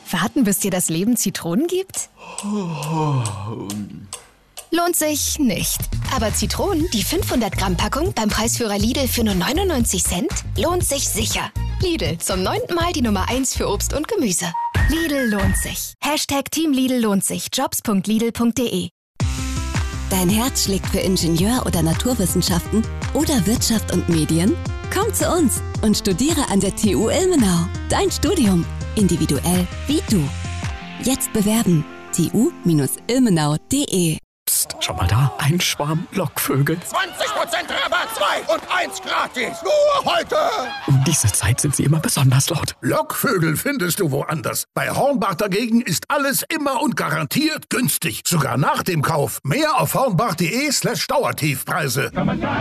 Warten, bis dir das Leben Zitronen gibt? Lohnt sich nicht. Aber Zitronen, die 500-Gramm-Packung beim Preisführer Lidl für nur 99 Cent, lohnt sich sicher. Lidl, zum 9. Mal die Nummer 1 für Obst und Gemüse. Lidl lohnt sich. #Team Lidl lohnt sich. Jobs.lidl.de. Dein Herz schlägt für Ingenieur- oder Naturwissenschaften oder Wirtschaft und Medien? Komm zu uns und studiere an der TU Ilmenau. Dein Studium. Individuell wie du. Jetzt bewerben. tu-ilmenau.de. Psst, schau mal da. Ein Schwarm Lockvögel. 20% Rabatt, 2 und 1 gratis. Nur heute. Um diese Zeit sind sie immer besonders laut. Lockvögel findest du woanders. Bei Hornbach dagegen ist alles immer und garantiert günstig. Sogar nach dem Kauf. Mehr auf hornbach.de/Dauertiefpreise.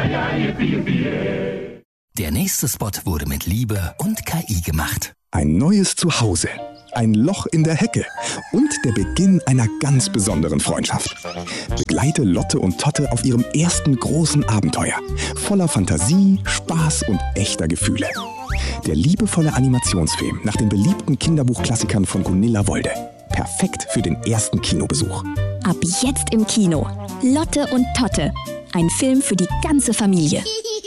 Der nächste Spot wurde mit Liebe und KI gemacht. Ein neues Zuhause, ein Loch in der Hecke und der Beginn einer ganz besonderen Freundschaft. Begleite Lotte und Totte auf ihrem ersten großen Abenteuer. Voller Fantasie, Spaß und echter Gefühle. Der liebevolle Animationsfilm nach den beliebten Kinderbuchklassikern von Gunilla Wolde. Perfekt für den ersten Kinobesuch. Ab jetzt im Kino. Lotte und Totte. Ein Film für die ganze Familie.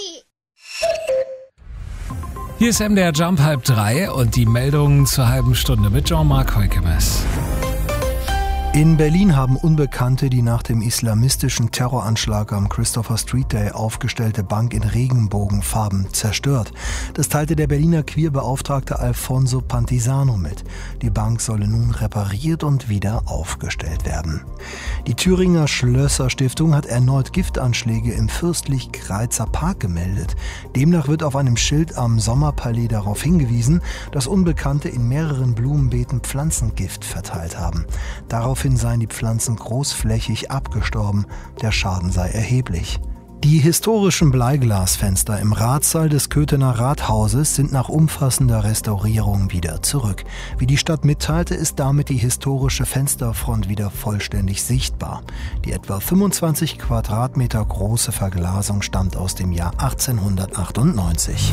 Hier ist MDR Jump 2:30 und die Meldungen zur halben Stunde mit Jean-Marc Heukemes. In Berlin haben Unbekannte die nach dem islamistischen Terroranschlag am Christopher Street Day aufgestellte Bank in Regenbogenfarben zerstört. Das teilte der Berliner Queerbeauftragte Alfonso Pantisano mit. Die Bank solle nun repariert und wieder aufgestellt werden. Die Thüringer Schlösser-Stiftung hat erneut Giftanschläge im Fürstlich-Greizer Park gemeldet. Demnach wird auf einem Schild am Sommerpalais darauf hingewiesen, dass Unbekannte in mehreren Blumenbeeten Pflanzengift verteilt haben. Daraufhin seien die Pflanzen großflächig abgestorben. Der Schaden sei erheblich. Die historischen Bleiglasfenster im Ratssaal des Köthener Rathauses sind nach umfassender Restaurierung wieder zurück. Wie die Stadt mitteilte, ist damit die historische Fensterfront wieder vollständig sichtbar. Die etwa 25 Quadratmeter große Verglasung stammt aus dem Jahr 1898.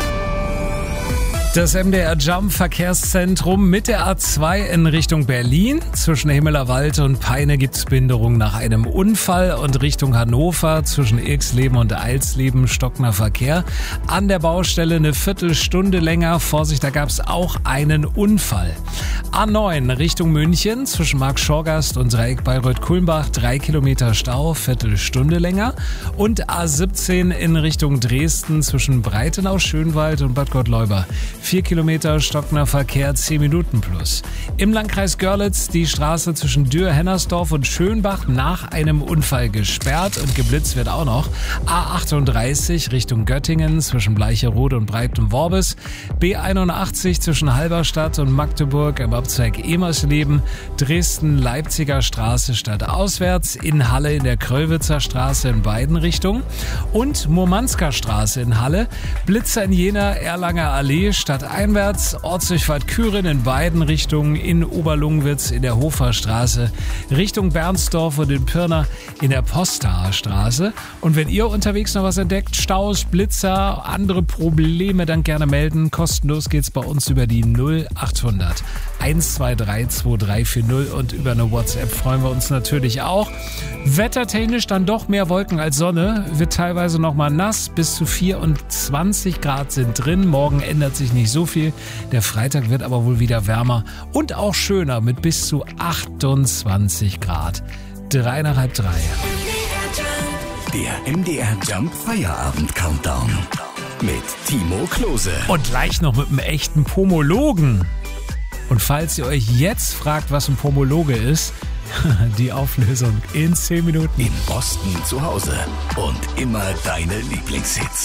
Das MDR Jump Verkehrszentrum mit der A2 in Richtung Berlin. Zwischen Himmelerwald und Peine gibt es Behinderung nach einem Unfall und Richtung Hannover zwischen Irxleben und Eilsleben stockender Verkehr. An der Baustelle eine Viertelstunde länger. Vorsicht, da gab es auch einen Unfall. A9 Richtung München zwischen Marktschorgast und Dreieck Bayreuth-Kulmbach 3 Kilometer Stau, Viertelstunde länger. Und A17 in Richtung Dresden zwischen Breitenau-Schönwald und Bad Gottleuba 4 Kilometer stockender Verkehr, 10 Minuten plus. Im Landkreis Görlitz die Straße zwischen Dürr-Hennersdorf und Schönbach nach einem Unfall gesperrt und geblitzt wird auch noch. A38 Richtung Göttingen zwischen Bleicherode und Breitenworbis. B81 zwischen Halberstadt und Magdeburg im Abzweig Emersleben. Dresden-Leipziger Straße stadtauswärts. In Halle in der Kröllwitzer Straße in beiden Richtungen. Und Murmansker Straße in Halle. Blitzer in Jena, Erlanger Allee stadteinwärts, Ortsdurchfahrt Küren in beiden Richtungen, in Oberlungwitz in der Hofer Straße, Richtung Bernsdorf und in Pirna in der Postaer Straße. Und wenn ihr unterwegs noch was entdeckt, Staus, Blitzer, andere Probleme, dann gerne melden. Kostenlos geht's bei uns über die 0800 123 2340 und über eine WhatsApp freuen wir uns natürlich auch. Wettertechnisch dann doch mehr Wolken als Sonne, wird teilweise nochmal nass, bis zu 24 Grad sind drin. Morgen ändert sich nicht so viel. Der Freitag wird aber wohl wieder wärmer und auch schöner mit bis zu 28 Grad. 3 nach halb 3. Der MDR Jump Feierabend Countdown mit Timo Klose. Und gleich noch mit einem echten Pomologen. Und falls ihr euch jetzt fragt, was ein Pomologe ist, die Auflösung in 10 Minuten. In Boston zu Hause und immer deine Lieblingshits.